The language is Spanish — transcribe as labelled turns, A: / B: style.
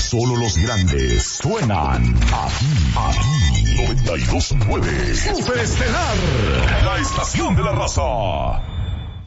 A: Solo los grandes suenan aquí 92.9 Superestelar, la estación de la raza.